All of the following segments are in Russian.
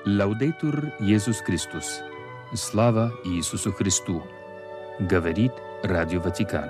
Лаудейтур Иисус Христос. Слава Иисусу Христу. Говорит Радио Ватикан.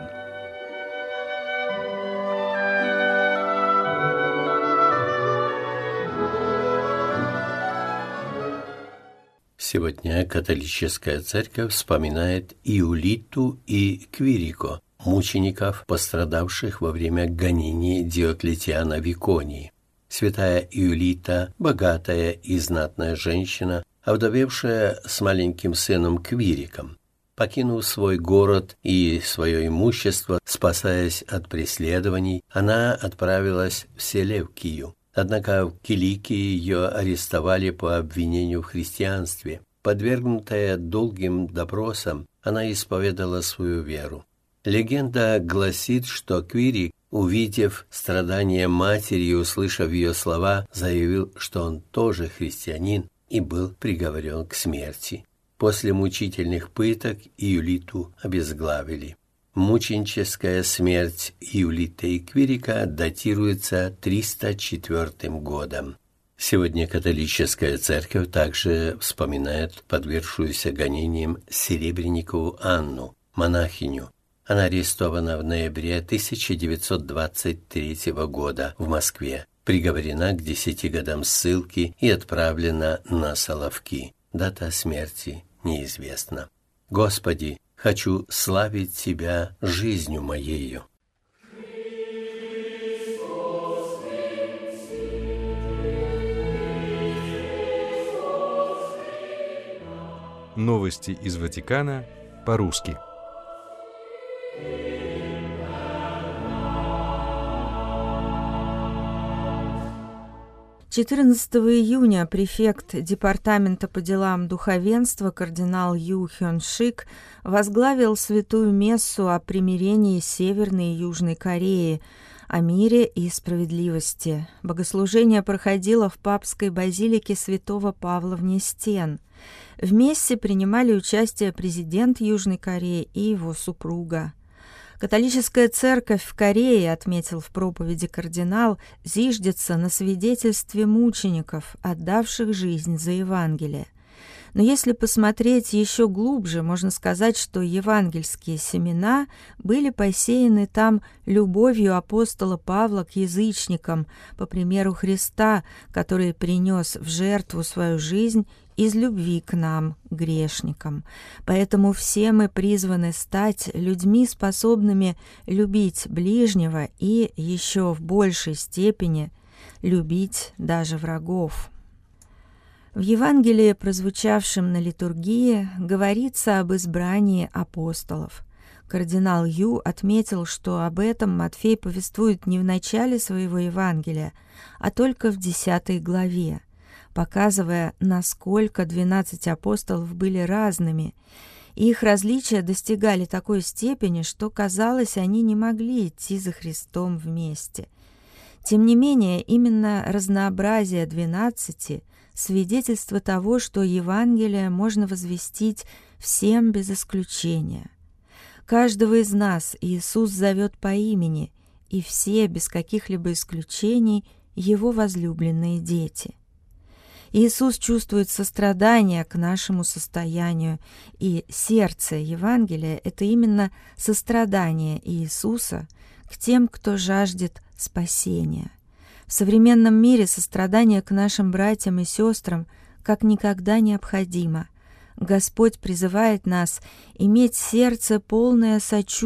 Сегодня католическая церковь вспоминает Иулиту и Квирико, мучеников, пострадавших во время гонений Диоклетиана в Иконии. Святая Иулита, богатая и знатная женщина, овдовевшая с маленьким сыном Квириком. Покинув свой город и свое имущество, спасаясь от преследований, она отправилась в Селевкию. Однако в Киликии ее арестовали по обвинению в христианстве. Подвергнутая долгим допросам, она исповедала свою веру. Легенда гласит, что Квирик, увидев страдания матери и услышав ее слова, заявил, что он тоже христианин и был приговорен к смерти. После мучительных пыток Иулиту обезглавили. Мученическая смерть Иулиты и Квирика датируется 304 годом. Сегодня католическая церковь также вспоминает подвергшуюся гонениям Серебренникову Анну, монахиню. Она арестована в ноябре 1923 года в Москве, приговорена к 10 годам ссылки и отправлена на Соловки. Дата смерти неизвестна. Господи, хочу славить Тебя жизнью моею. Новости из Ватикана по-русски. Июня префект Департамента по делам духовенства кардинал Ю Хён Шик возглавил святую мессу о примирении Северной и Южной Кореи, о мире и справедливости. Богослужение проходило в папской базилике святого Павла вне стен. В мессе принимали участие президент Южной Кореи и его супруга. Католическая церковь в Корее, отметил в проповеди кардинал, зиждется на свидетельстве мучеников, отдавших жизнь за Евангелие. Но если посмотреть еще глубже, можно сказать, что евангельские семена были посеяны там любовью апостола Павла к язычникам, по примеру Христа, который принес в жертву свою жизнь из любви к нам, грешникам. Поэтому все мы призваны стать людьми, способными любить ближнего и еще в большей степени любить даже врагов. В Евангелии, прозвучавшем на литургии, говорится об избрании апостолов. Кардинал Ю отметил, что об этом Матфей повествует не в начале своего Евангелия, а только в 10 главе, показывая, насколько 12 апостолов были разными. Их различия достигали такой степени, что, казалось, они не могли идти за Христом вместе. Тем не менее, именно разнообразие 12 – свидетельство того, что Евангелие можно возвестить всем без исключения. Каждого из нас Иисус зовет по имени, и все, без каких-либо исключений, Его возлюбленные дети. Иисус чувствует сострадание к нашему состоянию, и сердце Евангелия – это именно сострадание Иисуса к тем, кто жаждет спасения. В современном мире сострадание к нашим братьям и сестрам как никогда необходимо. Господь призывает нас иметь сердце, полное сочувствия